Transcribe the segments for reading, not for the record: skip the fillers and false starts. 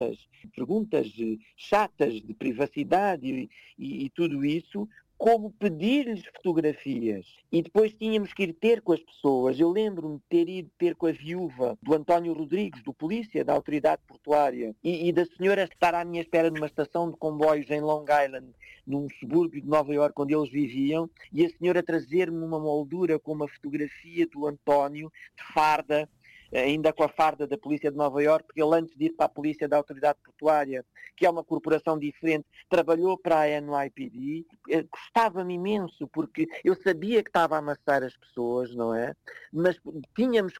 perguntas chatas de privacidade e tudo isso, como pedir-lhes fotografias. E depois tínhamos que ir ter com as pessoas. Eu lembro-me de ter ido ter com a viúva do António Rodrigues, do polícia, da autoridade portuária, e da senhora estar à minha espera numa estação de comboios em Long Island, num subúrbio de Nova Iorque onde eles viviam, e a senhora trazer-me uma moldura com uma fotografia do António, de farda, ainda com a farda da Polícia de Nova Iorque, porque ele, antes de ir para a Polícia da Autoridade Portuária, que é uma corporação diferente, trabalhou para a NYPD. Gostava-me imenso, porque eu sabia que estava a amassar as pessoas, não é? Mas tínhamos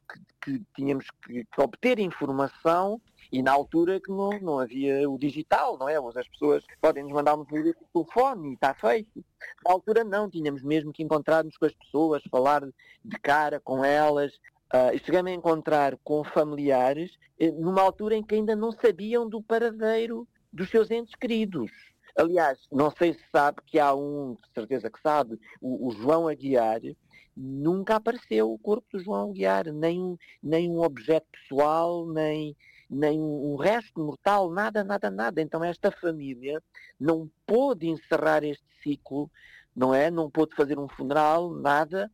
que obter informação, e na altura que não havia o digital, não é? Hoje as pessoas podem nos mandar um vídeo por telefone e está feito. Na altura não, tínhamos mesmo que encontrar-nos com as pessoas, falar de cara com elas. Cheguei-me a encontrar com familiares numa altura em que ainda não sabiam do paradeiro dos seus entes queridos. Aliás, não sei se sabe que há de certeza que sabe, o João Aguiar. Nunca apareceu o corpo do João Aguiar, nem um objeto pessoal, nem um resto mortal, nada. Então esta família não pôde encerrar este ciclo, não é? Não pôde fazer um funeral, nada.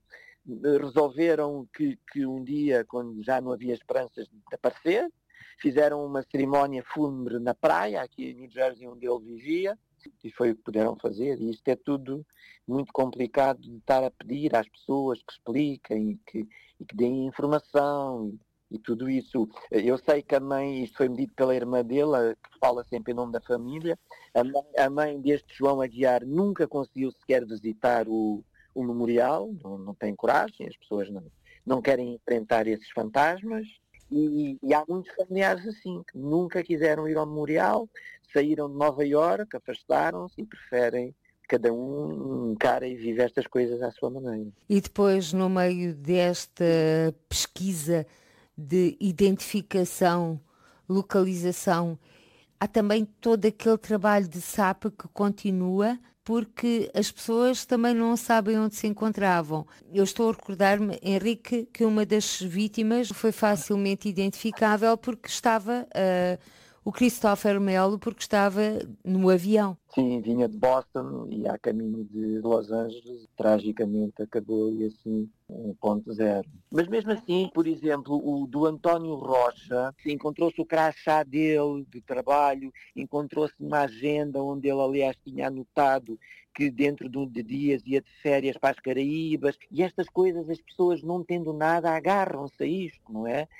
Resolveram que um dia, quando já não havia esperanças de aparecer, fizeram uma cerimónia fúnebre na praia, aqui em New Jersey, onde ele vivia, e foi o que puderam fazer. E isto é tudo muito complicado de estar a pedir às pessoas que expliquem e que deem informação e tudo isso. Eu sei que a mãe, isto foi-me dito pela irmã dele, que fala sempre em nome da família, a mãe deste João Aguiar nunca conseguiu sequer visitar o memorial, não tem coragem, as pessoas não querem enfrentar esses fantasmas, e há muitos familiares assim, que nunca quiseram ir ao memorial, saíram de Nova Iorque, afastaram-se e preferem cada um encara e vive estas coisas à sua maneira. E depois, no meio desta pesquisa de identificação, localização, há também todo aquele trabalho de SAP que continua, porque as pessoas também não sabem onde se encontravam. Eu estou a recordar-me, Henrique, que uma das vítimas foi facilmente identificável porque estava o Christopher Melo, porque estava no avião. Sim, vinha de Boston e a caminho de Los Angeles, tragicamente acabou ali assim 1.0. Mas mesmo assim, por exemplo, o do António Rocha, encontrou-se o crachá dele de trabalho, encontrou-se uma agenda onde ele, aliás, tinha anotado que dentro de dias ia de férias para as Caraíbas, e estas coisas, as pessoas não tendo nada, agarram-se a isto, não é?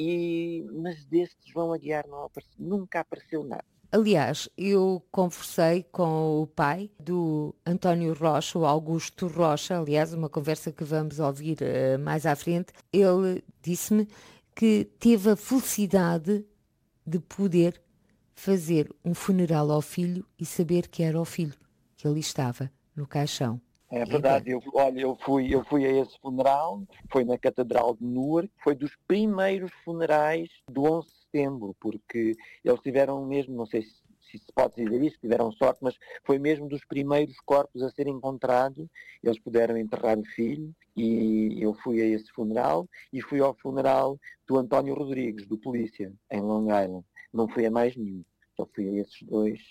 Mas deste João Aguiar nunca apareceu nada. Aliás, eu conversei com o pai do António Rocha, o Augusto Rocha, aliás, uma conversa que vamos ouvir mais à frente. Ele disse-me que teve a felicidade de poder fazer um funeral ao filho e saber que era o filho, que ali estava no caixão. É verdade, eu fui a esse funeral, foi na Catedral de Newark, foi dos primeiros funerais do 11 de setembro, porque eles tiveram mesmo, não sei se pode dizer isso, tiveram sorte, mas foi mesmo dos primeiros corpos a serem encontrados, eles puderam enterrar o filho, e eu fui a esse funeral, e fui ao funeral do António Rodrigues, do polícia, em Long Island, não fui a mais nenhum, só fui a esses dois,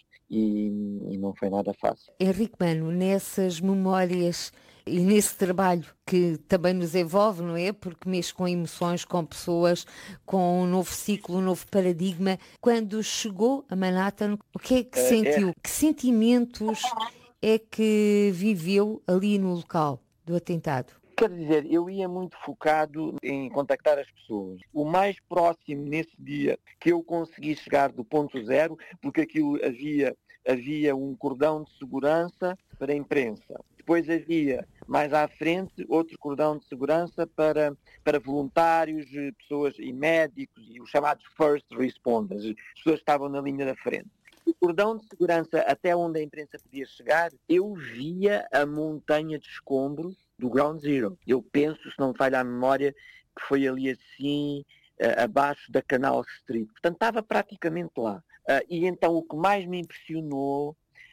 e não foi nada fácil. Henrique Mano, nessas memórias e nesse trabalho que também nos envolve, não é? Porque mexe com emoções, com pessoas, com um novo ciclo, um novo paradigma. Quando chegou a Manhattan, o que é que sentiu? Que sentimentos é que viveu ali no local do atentado? Quer dizer, eu ia muito focado em contactar as pessoas. O mais próximo nesse dia que eu consegui chegar do ponto zero, porque aquilo havia um cordão de segurança para a imprensa. Depois havia, mais à frente, outro cordão de segurança para voluntários, pessoas e médicos, e os chamados first responders, as pessoas que estavam na linha da frente. O cordão de segurança até onde a imprensa podia chegar, eu via a montanha de escombros do Ground Zero. Eu penso, se não me falha a memória, que foi ali assim, abaixo da Canal Street. Portanto, estava praticamente lá. E então o que mais me impressionou,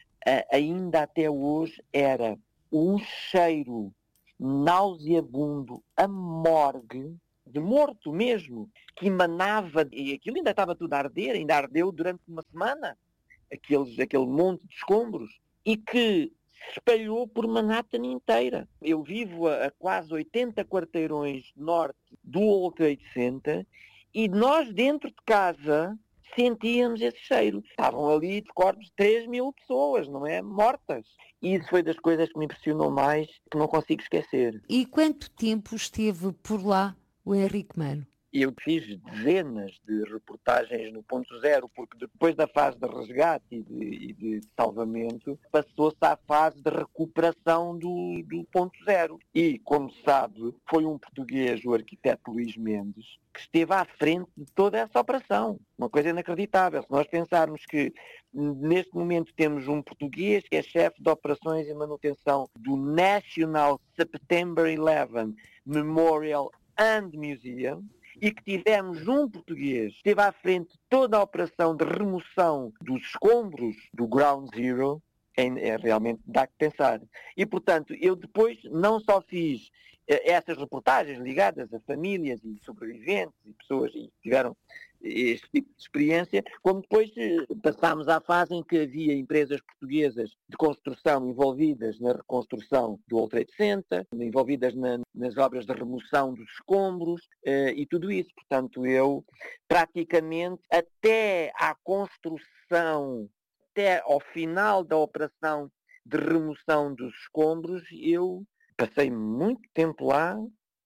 ainda até hoje, era um cheiro nauseabundo a morgue de morto mesmo, que emanava, e aquilo ainda estava tudo a arder, ainda ardeu durante uma semana, aquele monte de escombros, e que se espalhou por Manhattan inteira. Eu vivo a quase 80 quarteirões norte do World Trade Center, e nós dentro de casa sentíamos esse cheiro. Estavam ali de corpos de 3.000 pessoas, não é? Mortas. E isso foi das coisas que me impressionou mais, que não consigo esquecer. E quanto tempo esteve por lá o Henrique Mano? Eu fiz dezenas de reportagens no ponto zero, porque depois da fase de resgate e de salvamento, passou-se à fase de recuperação do ponto zero. E, como sabe, foi um português, o arquiteto Luís Mendes, que esteve à frente de toda essa operação. Uma coisa inacreditável. Se nós pensarmos que neste momento temos um português que é chefe de operações e manutenção do National September 11 Memorial and Museum, e que tivemos um português que esteve à frente de toda a operação de remoção dos escombros do Ground Zero, realmente dá que pensar. E, portanto, eu depois não só fiz essas reportagens ligadas a famílias e sobreviventes e pessoas que tiveram este tipo de experiência, como depois passámos à fase em que havia empresas portuguesas de construção envolvidas na reconstrução do World Trade Center, envolvidas nas obras de remoção dos escombros e tudo isso. Portanto, eu praticamente até à construção, até ao final da operação de remoção dos escombros, eu passei muito tempo lá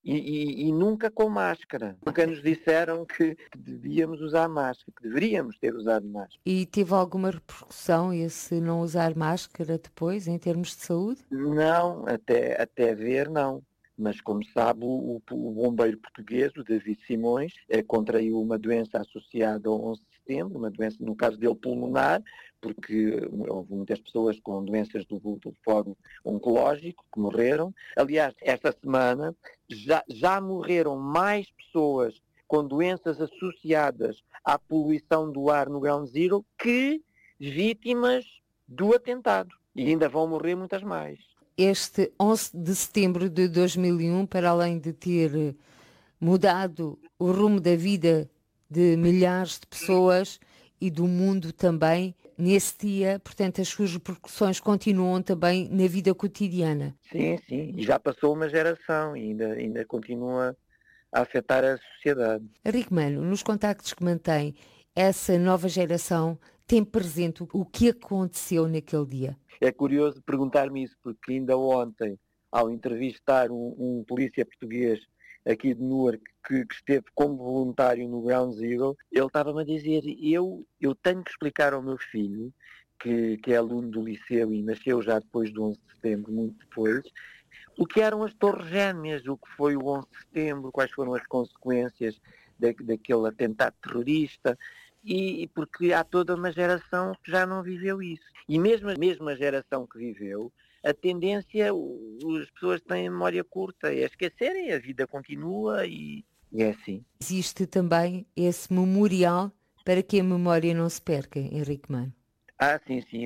e nunca com máscara. Nunca nos disseram que devíamos usar máscara, que deveríamos ter usado máscara. E teve alguma repercussão esse não usar máscara depois, em termos de saúde? Não, até ver não. Mas, como sabe, o bombeiro português, o David Simões, contraiu uma doença associada ao 11 de setembro, uma doença, no caso dele, pulmonar, porque houve muitas pessoas com doenças do fórum oncológico que morreram. Aliás, esta semana já morreram mais pessoas com doenças associadas à poluição do ar no Ground Zero que vítimas do atentado. E ainda vão morrer muitas mais. Este 11 de setembro de 2001, para além de ter mudado o rumo da vida de milhares de pessoas e do mundo também, nesse dia, portanto, as suas repercussões continuam também na vida cotidiana. Sim, sim. E já passou uma geração e ainda continua a afetar a sociedade. Henrique Mano, nos contactos que mantém, essa nova geração tem presente o que aconteceu naquele dia? É curioso perguntar-me isso, porque ainda ontem, ao entrevistar um polícia português aqui de Newark, que esteve como voluntário no Ground Zero, ele estava-me a dizer, eu tenho que explicar ao meu filho, que é aluno do liceu e nasceu já depois do 11 de setembro, muito depois, o que eram as Torres Gêmeas, o que foi o 11 de setembro, quais foram as consequências daquele atentado terrorista, e porque há toda uma geração que já não viveu isso. E mesmo a geração que viveu, a tendência, as pessoas têm memória curta, é esquecerem, a vida continua e é assim. Existe também esse memorial para que a memória não se perca, Henrique Mano. Sim,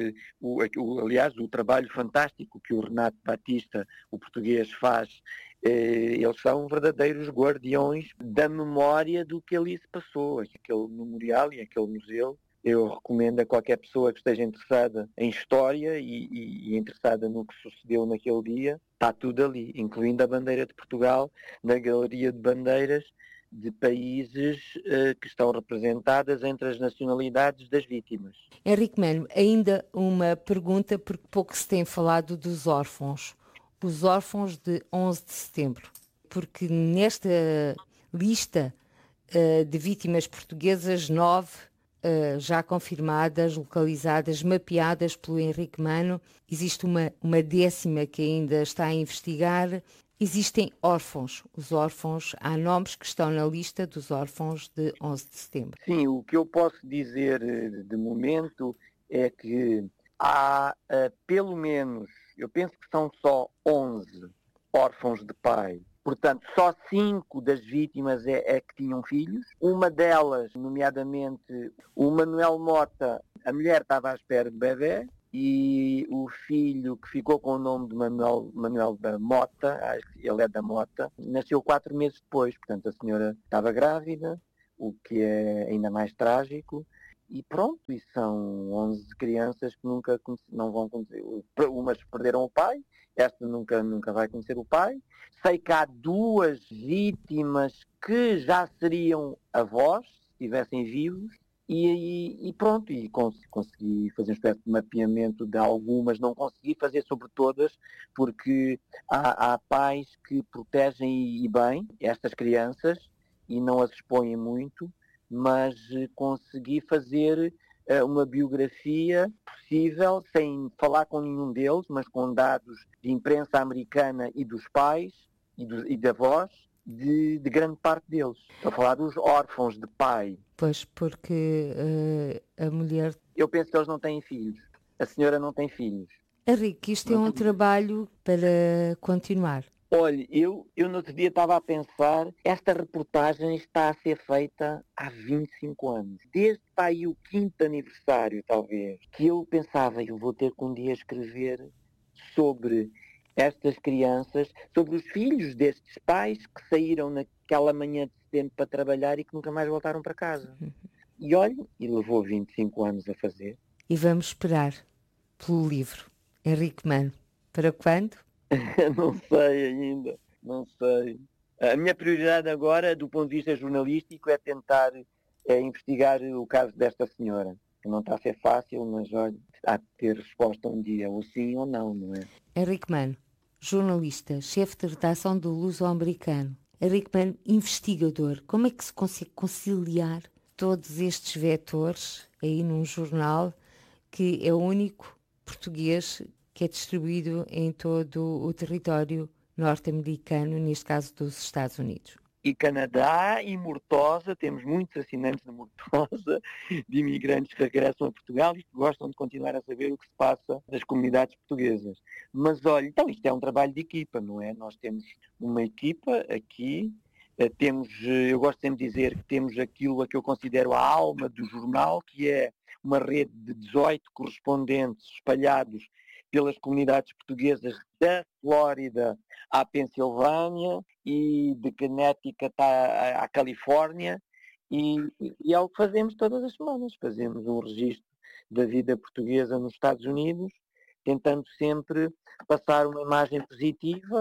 aliás, o trabalho fantástico que o Renato Batista, o português, faz, eles são verdadeiros guardiões da memória do que ali se passou, aquele memorial e aquele museu. Eu recomendo a qualquer pessoa que esteja interessada em história e interessada no que sucedeu naquele dia, está tudo ali, incluindo a bandeira de Portugal, na galeria de bandeiras de países que estão representadas entre as nacionalidades das vítimas. Henrique Mano, ainda uma pergunta, porque pouco se tem falado dos órfãos. Os órfãos de 11 de setembro. Porque nesta lista de vítimas portuguesas, 9 já confirmadas, localizadas, mapeadas pelo Henrique Mano. Existe uma 10ª que ainda está a investigar. Existem órfãos. Os órfãos, há nomes que estão na lista dos órfãos de 11 de setembro. Sim, o que eu posso dizer de momento é que há pelo menos, eu penso que são só 11 órfãos de pai. Portanto, só 5 das vítimas é que tinham filhos. Uma delas, nomeadamente o Manuel Mota, a mulher estava à espera de bebê, e o filho que ficou com o nome de Manuel da Mota, acho que ele é da Mota, nasceu 4 meses depois, portanto a senhora estava grávida, o que é ainda mais trágico, e pronto, e são 11 crianças que nunca não vão conhecer, umas perderam o pai, esta nunca vai conhecer o pai. Sei que há 2 vítimas que já seriam avós, se estivessem vivos, e pronto, e consegui fazer uma espécie de mapeamento de algumas, não consegui fazer sobre todas, porque há pais que protegem e bem estas crianças e não as expõem muito, mas consegui fazer uma biografia possível, sem falar com nenhum deles, mas com dados de imprensa americana e dos pais e da avós, de grande parte deles. Estou a falar dos órfãos de pai. Pois, porque a mulher... Eu penso que eles não têm filhos. A senhora não tem filhos. Henrique, isto é um trabalho para continuar. Olha, eu no outro dia estava a pensar, esta reportagem está a ser feita há 25 anos. Desde para aí o 5º aniversário, talvez, que eu pensava, eu vou ter que um dia escrever sobre estas crianças, sobre os filhos destes pais que saíram naquela manhã de setembro para trabalhar e que nunca mais voltaram para casa. E olha, e levou 25 anos a fazer. E vamos esperar pelo livro. Henrique Mano, para quando? Não sei ainda, não sei. A minha prioridade agora, do ponto de vista jornalístico, é tentar investigar o caso desta senhora. Não está a ser fácil, mas olha, há de ter resposta um dia, ou sim ou não, não é? Henrique Mano, jornalista, chefe de redação do Luso-Americano. Henrique Mano, investigador. Como é que se consegue conciliar todos estes vetores aí num jornal que é o único português que é distribuído em todo o território norte-americano, neste caso dos Estados Unidos? E Canadá e Mortosa, temos muitos assinantes de Mortosa, de imigrantes que regressam a Portugal e que gostam de continuar a saber o que se passa nas comunidades portuguesas. Mas olha, então isto é um trabalho de equipa, não é? Nós temos uma equipa aqui, eu gosto sempre de dizer que temos aquilo a que eu considero a alma do jornal, que é uma rede de 18 correspondentes espalhados pelas comunidades portuguesas da Flórida à Pensilvânia e de Connecticut à Califórnia, e é o que fazemos todas as semanas. Fazemos um registro da vida portuguesa nos Estados Unidos, tentando sempre passar uma imagem positiva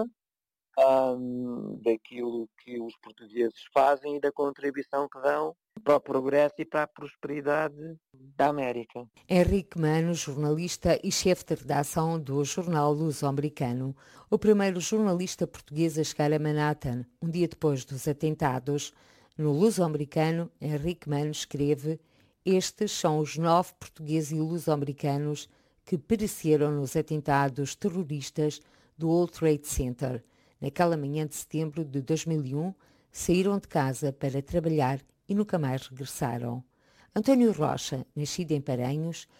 daquilo que os portugueses fazem e da contribuição que dão para o progresso e para a prosperidade da América. Henrique Mano, jornalista e chefe de redação do jornal Luso-Americano, o primeiro jornalista português a chegar a Manhattan, um dia depois dos atentados. No Luso-Americano, Henrique Mano escreve: estes são os 9 portugueses e luso-americanos que pereceram nos atentados terroristas do World Trade Center. Naquela manhã de setembro de 2001, saíram de casa para trabalhar e nunca mais regressaram. António Rocha, nascido em Paranhos,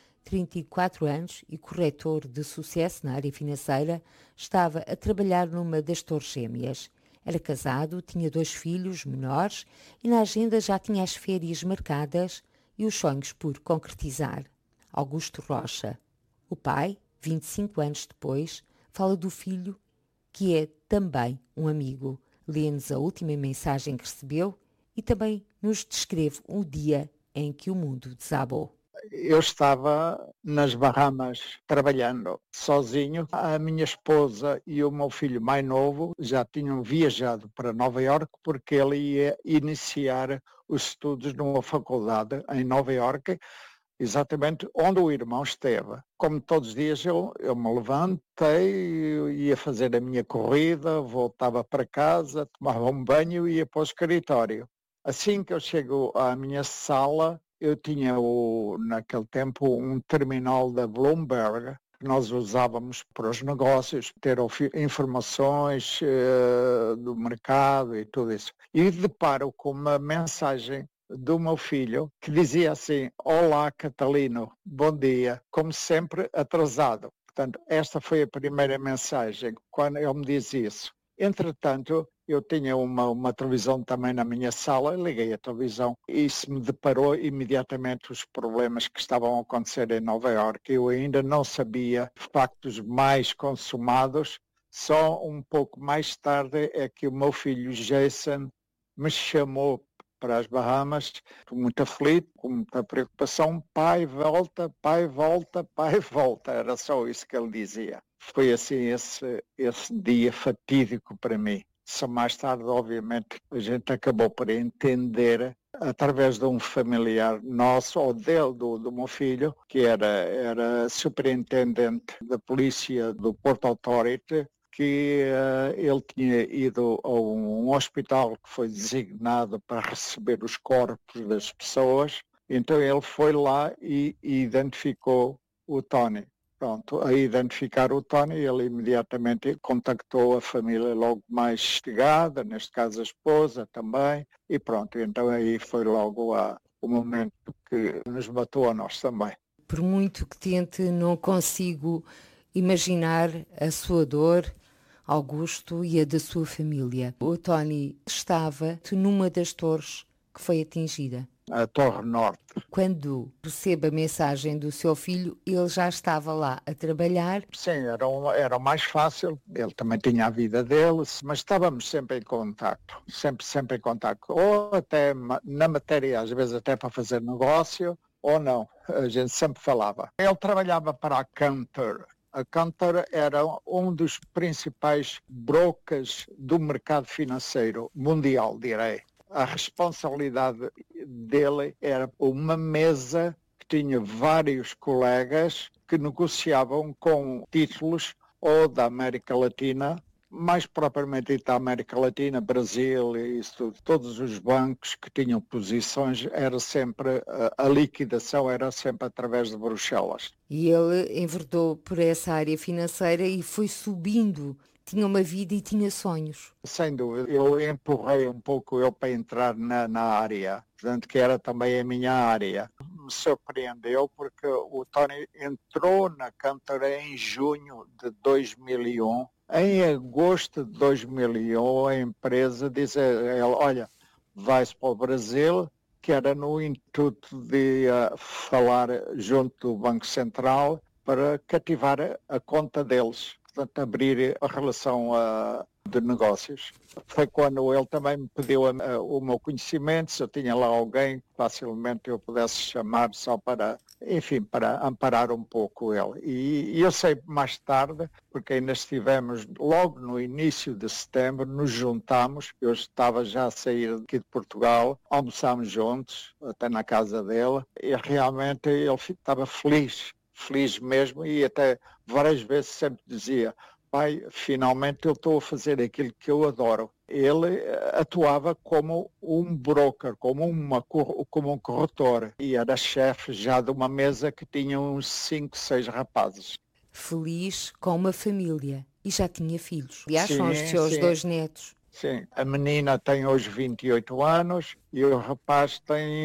34 anos e corretor de sucesso na área financeira, estava a trabalhar numa das Torres Gêmeas. Era casado, tinha 2 filhos menores e na agenda já tinha as férias marcadas e os sonhos por concretizar. Augusto Rocha. O pai, 25 anos depois, fala do filho, que é também um amigo. Lê-nos a última mensagem que recebeu e também nos descreve o dia em que o mundo desabou. Eu estava nas Bahamas trabalhando sozinho. A minha esposa e o meu filho mais novo já tinham viajado para Nova Iorque porque ele ia iniciar os estudos numa faculdade em Nova Iorque, exatamente onde o irmão esteve. Como todos os dias eu me levantei, ia fazer a minha corrida, voltava para casa, tomava um banho e ia para o escritório. Assim que eu chego à minha sala, eu tinha naquele tempo um terminal da Bloomberg que nós usávamos para os negócios, ter informações do mercado e tudo isso. E deparo com uma mensagem do meu filho que dizia assim: olá Catalino, bom dia, como sempre atrasado. Portanto, esta foi a primeira mensagem quando ele me diz isso. Entretanto, eu tinha uma televisão também na minha sala, liguei a televisão e isso me deparou imediatamente os problemas que estavam a acontecer em Nova Iorque. Eu ainda não sabia factos mais consumados, só um pouco mais tarde é que o meu filho Jason me chamou para as Bahamas, muito aflito, com muita preocupação, pai volta, pai volta, pai volta, era só isso que ele dizia. Foi assim esse dia fatídico para mim. Só mais tarde, obviamente, a gente acabou por entender, através de um familiar nosso, ou dele, do meu filho, que era superintendente da polícia do Port Authority, que ele tinha ido a um hospital que foi designado para receber os corpos das pessoas. Então ele foi lá e identificou o Tony. Pronto, a identificar o Tony, ele imediatamente contactou a família logo mais chegada, neste caso a esposa também, e pronto, então aí foi logo o momento que nos matou a nós também. Por muito que tente, não consigo imaginar a sua dor, Augusto, e a da sua família. O Tony estava numa das torres que foi atingida. A Torre Norte. Quando recebe a mensagem do seu filho, ele já estava lá a trabalhar. Sim, era mais fácil, ele também tinha a vida dele, mas estávamos sempre em contacto, sempre em contacto, ou até na matéria, às vezes até para fazer negócio, ou não, a gente sempre falava. Ele trabalhava para a Cantor. A Cantor era um dos principais brokers do mercado financeiro mundial, direi. A responsabilidade dele era uma mesa que tinha vários colegas que negociavam com títulos ou da América Latina, mais propriamente da América Latina, Brasil e isso tudo. Todos os bancos que tinham posições, era sempre, a liquidação era sempre através de Bruxelas. E ele enverdou por essa área financeira e foi subindo. Tinha uma vida e tinha sonhos. Sem dúvida, eu empurrei um pouco ele para entrar na área, portanto que era também a minha área. Me surpreendeu porque o Tony entrou na Cantor em junho de 2001. Em agosto de 2001, a empresa diz a ele, olha, vai-se para o Brasil, que era no intuito de falar junto do Banco Central para cativar a conta deles. Portanto, abrir a relação de negócios. Foi quando ele também me pediu o meu conhecimento, se eu tinha lá alguém que facilmente eu pudesse chamar só para, enfim, para amparar um pouco ele. E eu sei mais tarde, porque ainda estivemos logo no início de setembro, nos juntámos, eu estava já a sair aqui de Portugal, almoçámos juntos, até na casa dele, e realmente ele estava feliz mesmo, e até várias vezes sempre dizia, pai, finalmente eu estou a fazer aquilo que eu adoro. Ele atuava como um broker, como um corretor, e era chefe já de uma mesa que tinha uns 5, 6 rapazes. Feliz com uma família e já tinha filhos. Aliás, são os seus 2 netos. Sim, a menina tem hoje 28 anos e o rapaz tem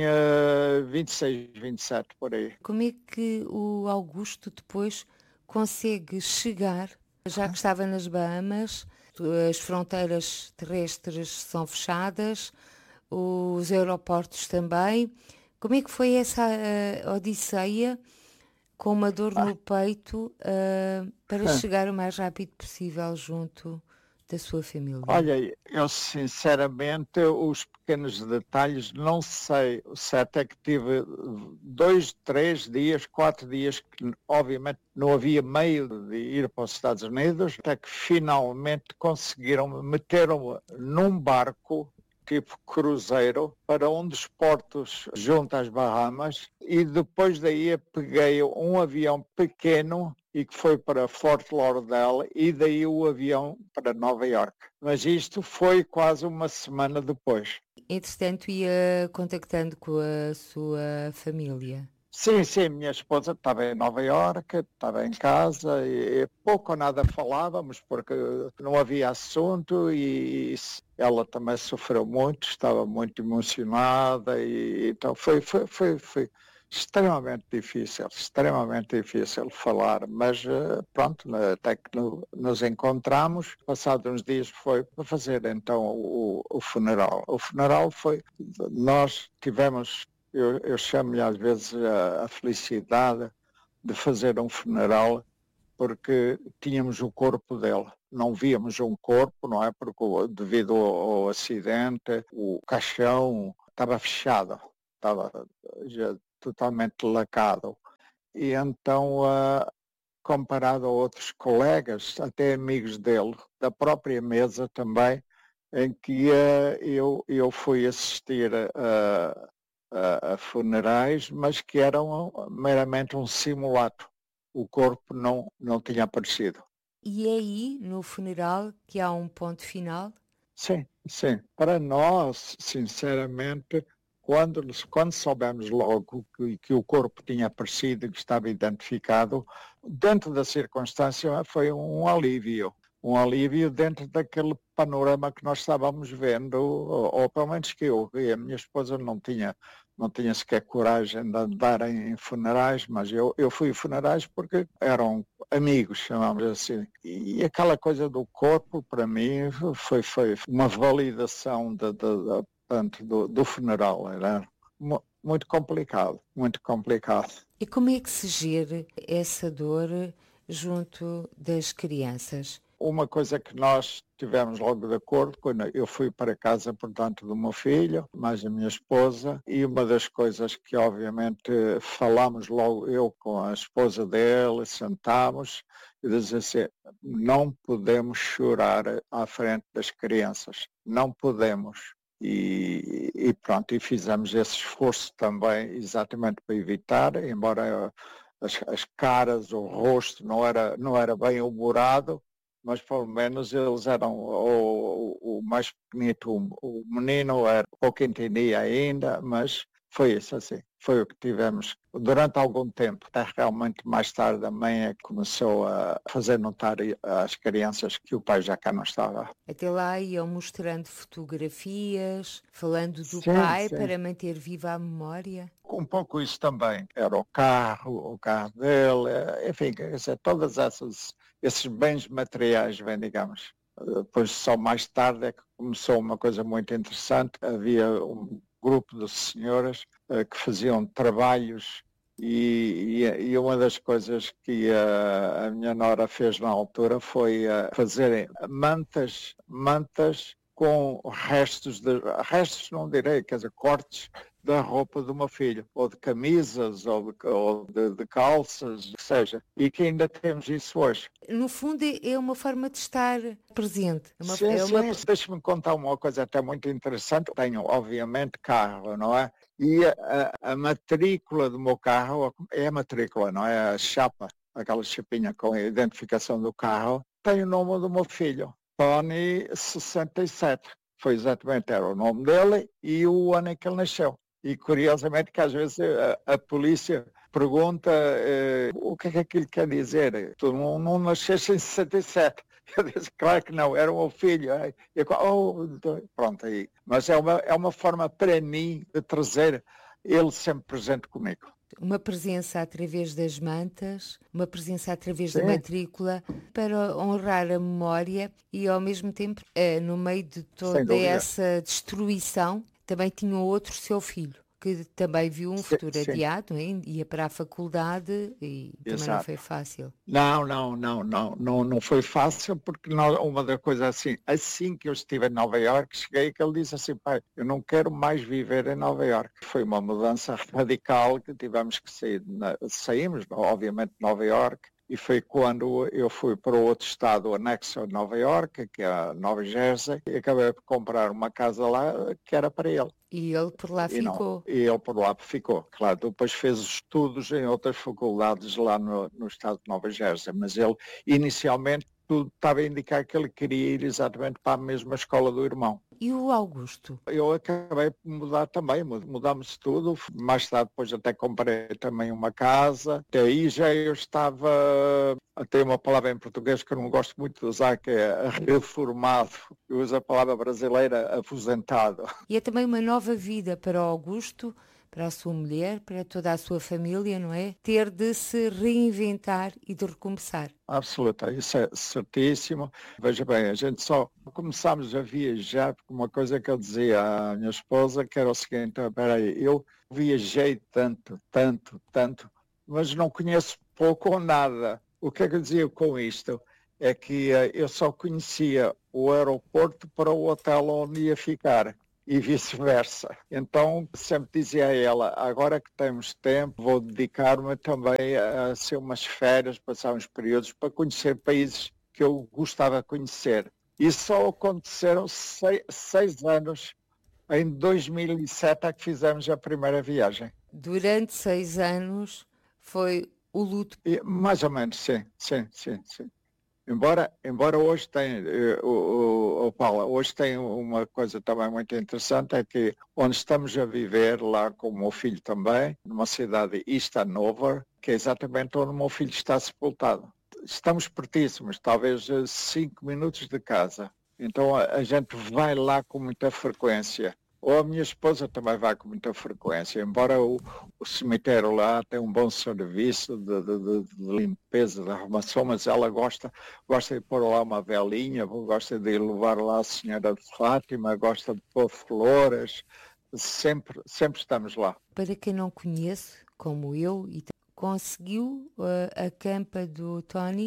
26, 27 por aí. Como é que o Augusto depois consegue chegar, já que estava nas Bahamas, as fronteiras terrestres são fechadas, os aeroportos também. Como é que foi essa odisseia com uma dor no peito para chegar o mais rápido possível junto da sua família? Olha, eu sinceramente os pequenos detalhes não sei. O certo é que tive 2, 3 dias, 4 dias que obviamente não havia meio de ir para os Estados Unidos, até que finalmente meteram-me num barco tipo cruzeiro para um dos portos junto às Bahamas, e depois daí peguei um avião pequeno e que foi para Fort Lauderdale, e daí o avião para Nova Iorque. Mas isto foi quase uma semana depois. Entretanto, ia contactando com a sua família. Sim, minha esposa estava em Nova Iorque, estava em casa e pouco ou nada falávamos porque não havia assunto, e ela também sofreu muito, estava muito emocionada, e então foi extremamente difícil falar, mas pronto, até que nos encontramos, passados uns dias foi para fazer então o funeral. O funeral foi, nós tivemos, eu chamo-lhe às vezes a felicidade de fazer um funeral, porque tínhamos o corpo dele. Não víamos um corpo, não é? Porque devido ao acidente, o caixão estava fechado, estava já totalmente lacado. E então, comparado a outros colegas, até amigos dele, da própria mesa também, em que eu fui assistir a funerais, mas que eram meramente um simulacro. O corpo não tinha aparecido. E é aí, no funeral, que há um ponto final? Sim, sim. Para nós, sinceramente, quando soubemos logo que o corpo tinha aparecido, que estava identificado, dentro da circunstância foi um alívio. Um alívio dentro daquele panorama que nós estávamos vendo, ou pelo menos que eu e a minha esposa não tinha sequer coragem de andar em funerais, mas eu fui a funerais porque eram amigos, chamamos assim. E aquela coisa do corpo, para mim, foi uma validação do funeral. Era muito complicado, muito complicado. E como é que se gera essa dor junto das crianças? Uma coisa que nós tivemos logo de acordo, quando eu fui para casa, portanto, do meu filho, mais a minha esposa, e uma das coisas que, obviamente, falámos logo, eu com a esposa dele, sentámos e dizia assim, não podemos chorar à frente das crianças, não podemos. E pronto, e fizemos esse esforço também exatamente para evitar, embora as caras, o rosto não era bem humorado, mas pelo menos eles eram o mais pequenito, o menino era pouco entendia ainda, mas foi isso assim, foi o que tivemos durante algum tempo. Até realmente mais tarde a mãe é que começou a fazer notar às crianças que o pai já cá não estava. Até lá iam mostrando fotografias, falando do Sim, pai sim. para manter viva a memória. Um pouco isso também. Era o carro dele, enfim, quer dizer, todas esses bens materiais, bem, digamos. Depois, só mais tarde, é que começou uma coisa muito interessante. Havia um grupo de senhoras que faziam trabalhos e uma das coisas que a minha nora fez na altura foi fazerem mantas com restos não direi, quer dizer, cortes da roupa do meu filho, ou de camisas, ou de calças, o que seja, e que ainda temos isso hoje. No fundo é uma forma de estar presente. Sim. Deixa-me contar uma coisa até muito interessante. Tenho, obviamente, carro, não é? E a matrícula do meu carro, é a matrícula, não é? A chapa, aquela chapinha com a identificação do carro, tem o nome do meu filho, Tony 67. Foi exatamente, era o nome dele e o ano em que ele nasceu. E curiosamente que às vezes a polícia pergunta o que é que aquilo quer dizer. Tu não nasceste em 67. Eu disse, claro que não, era o meu filho. Pronto, aí. Mas é uma forma para mim de trazer ele sempre presente comigo. Uma presença através das mantas, uma presença através Sim. da matrícula, para honrar a memória e ao mesmo tempo, no meio de toda essa destruição, também tinha outro seu filho, que também viu um futuro adiado, hein? Ia para a faculdade e também não foi fácil. Não foi fácil, porque uma das coisas assim que eu estive em Nova Iorque, cheguei que ele disse assim, pai, eu não quero mais viver em Nova Iorque. Foi uma mudança radical que tivemos que sair. Saímos, obviamente, de Nova Iorque, e foi quando eu fui para outro estado anexo a Nova Iorque, que é Nova Jersey, e acabei por comprar uma casa lá que era para ele. E ele por lá ficou. E ele por lá ficou, claro. Depois fez estudos em outras faculdades lá no estado de Nova Jersey, mas ele inicialmente tudo estava a indicar que ele queria ir exatamente para a mesma escola do irmão. E o Augusto? Eu acabei por mudar também, mudámos tudo. Mais tarde depois até comprei também uma casa. Até aí já eu estava, tem uma palavra em português que eu não gosto muito de usar, que é reformado. Eu uso a palavra brasileira aposentado. E é também uma nova vida para o Augusto, para a sua mulher, para toda a sua família, não é? Ter de se reinventar e de recomeçar. Absoluta, isso é certíssimo. Veja bem, a gente só começámos a viajar, porque uma coisa que eu dizia à minha esposa, que era o seguinte: espera aí, eu viajei tanto, mas não conheço pouco ou nada. O que é que eu dizia com isto? É que eu só conhecia o aeroporto para o hotel onde ia ficar. E vice-versa. Então, sempre dizia a ela, agora que temos tempo, vou dedicar-me também a ser umas férias, passar uns períodos para conhecer países que eu gostava de conhecer. E só aconteceram 6 anos, em 2007 é que fizemos a primeira viagem. Durante 6 anos foi o luto. Mais ou menos, sim. Embora hoje tenha, Paula, hoje tem uma coisa também muito interessante, é que onde estamos a viver, lá com o meu filho também, numa cidade East Hanover, que é exatamente onde o meu filho está sepultado. Estamos pertíssimos, talvez 5 minutos de casa. Então a gente vai lá com muita frequência. Ou a minha esposa também vai com muita frequência, embora o cemitério lá tenha um bom serviço de limpeza, de arrumação, mas ela gosta de pôr lá uma velinha, gosta de levar lá a Senhora de Fátima, gosta de pôr flores, sempre estamos lá. Para quem não conhece, como eu, conseguiu a campa do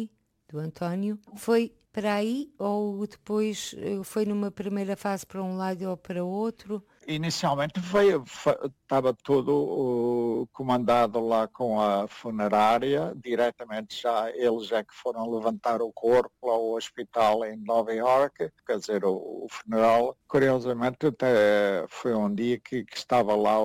António, foi para aí ou depois foi numa primeira fase para um lado ou para outro? Inicialmente estava tudo comandado lá com a funerária, diretamente eles é que foram levantar o corpo ao hospital em Nova Iorque, quer dizer, o funeral. Curiosamente até foi um dia que estava lá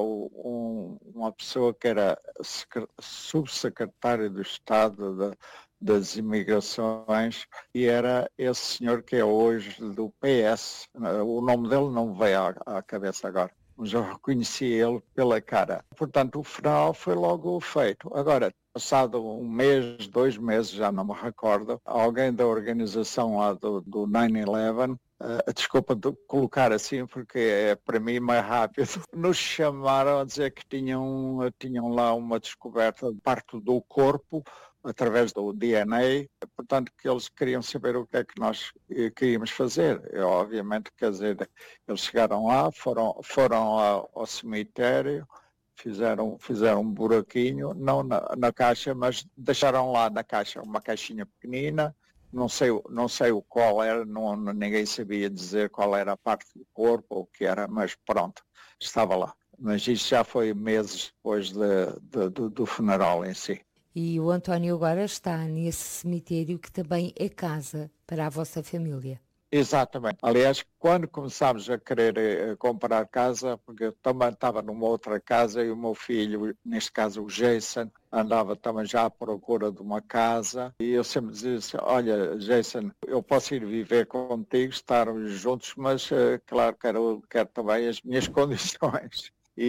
uma pessoa que era subsecretário do Estado das imigrações, e era esse senhor que é hoje do PS. O nome dele não me veio à cabeça agora, mas eu reconheci ele pela cara. Portanto, o funeral foi logo feito. Agora, passado 1 mês, 2 meses, já não me recordo, alguém da organização lá do 9/11, desculpa de colocar assim porque é para mim mais rápido, nos chamaram a dizer que tinham lá uma descoberta de parte do corpo através do DNA, portanto que eles queriam saber o que é que nós queríamos fazer. Obviamente, quer dizer, eles chegaram lá, foram ao cemitério, fizeram um buraquinho, não na caixa, mas deixaram lá na caixa uma caixinha pequenina, não sei o qual era, ninguém sabia dizer qual era a parte do corpo ou o que era, mas pronto, estava lá. Mas isso já foi meses depois do funeral em si. E o António agora está nesse cemitério que também é casa para a vossa família. Exatamente. Aliás, quando começámos a querer comprar casa, porque eu também estava numa outra casa e o meu filho, neste caso o Jason, andava também já à procura de uma casa, e eu sempre dizia assim, olha Jason, eu posso ir viver contigo, estarmos juntos, mas claro, quero também as minhas condições.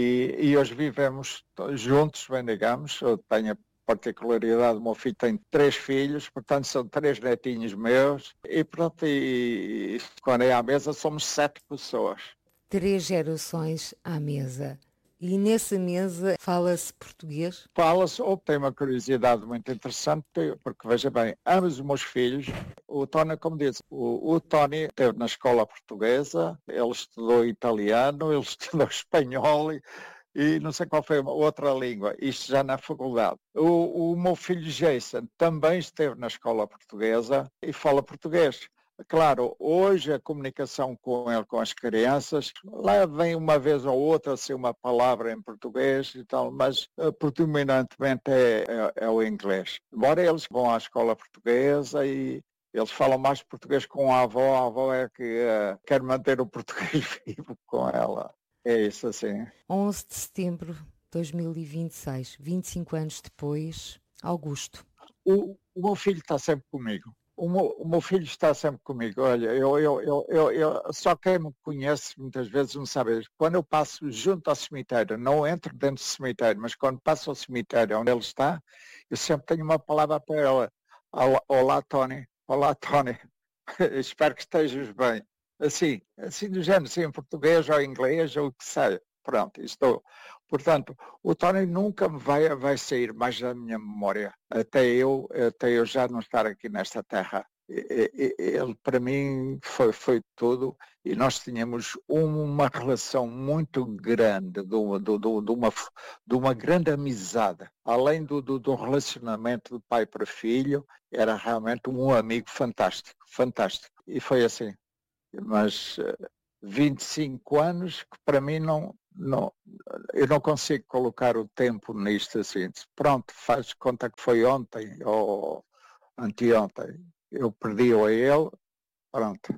E hoje vivemos juntos, bem digamos, eu tenho particularidade, o meu filho tem 3 filhos, portanto são 3 netinhos meus, e pronto, e quando é à mesa somos 7 pessoas. 3 gerações à mesa. E nessa mesa fala-se português? Fala-se, tem uma curiosidade muito interessante, porque veja bem, ambos os meus filhos, o Tony, como disse, o Tony esteve na escola portuguesa, ele estudou italiano, ele estudou espanhol, e não sei qual foi a outra língua, isto já na faculdade. O meu filho Jason também esteve na escola portuguesa e fala português. Claro, hoje a comunicação com ele, com as crianças, lá vem uma vez ou outra assim uma palavra em português e tal, mas predominantemente é o inglês. Embora eles vão à escola portuguesa e eles falam mais português com a avó é que quer manter o português vivo com ela. É isso, assim. 11 de setembro de 2026, 25 anos depois, Augusto. O meu filho está sempre comigo. O meu filho está sempre comigo. Olha, eu só quem me conhece muitas vezes não sabe. Quando eu passo junto ao cemitério, não entro dentro do cemitério, mas quando passo ao cemitério onde ele está, eu sempre tenho uma palavra para ele. Olá, Tony. Olá, Tony. Espero que estejas bem. Assim do género, assim, em português ou em inglês ou o que seja. Pronto, estou. Portanto, o Tony nunca vai sair mais da minha memória, até eu já não estar aqui nesta terra. Ele, para mim, foi tudo, e nós tínhamos uma relação muito grande, de uma grande amizade. Além do relacionamento de pai para filho, era realmente um amigo fantástico, fantástico. E foi assim. Mas 25 anos que para mim eu não consigo colocar o tempo nisto assim. Pronto, faz conta que foi ontem ou anteontem. Eu perdi-o a ele, pronto.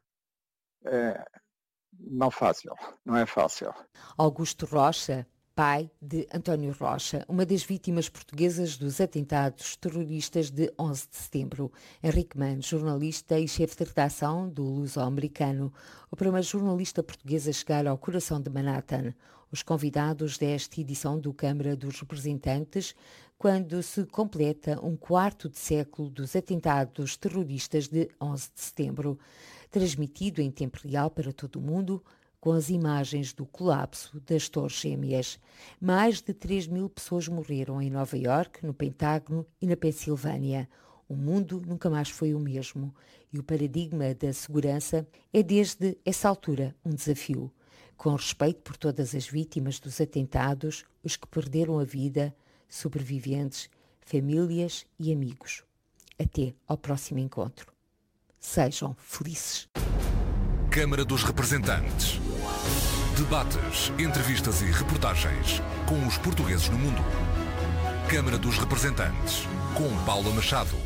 Não é fácil. Augusto Rocha, pai de António Rocha, uma das vítimas portuguesas dos atentados terroristas de 11 de setembro. Henrique Mann, jornalista e chefe de redação do Luso-Americano, o primeiro jornalista português a chegar ao coração de Manhattan. Os convidados desta edição do Câmara dos Representantes, quando se completa um quarto de século dos atentados terroristas de 11 de setembro, transmitido em tempo real para todo o mundo, com as imagens do colapso das Torres Gêmeas. Mais de 3.000 pessoas morreram em Nova Iorque, no Pentágono e na Pensilvânia. O mundo nunca mais foi o mesmo e o paradigma da segurança é desde essa altura um desafio. Com respeito por todas as vítimas dos atentados, os que perderam a vida, sobreviventes, famílias e amigos. Até ao próximo encontro. Sejam felizes. Câmara dos Representantes. Debates, entrevistas e reportagens com os portugueses no mundo. Câmara dos Representantes, com Paula Machado.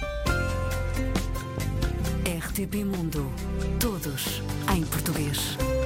RTP Mundo. Todos em português.